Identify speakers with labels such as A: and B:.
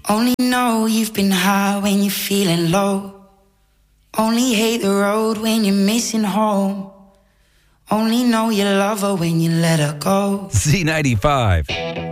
A: Only know you've been high when you're feeling low. Only hate the road when you're missing home. Only know you love her when you let her go.
B: Z95.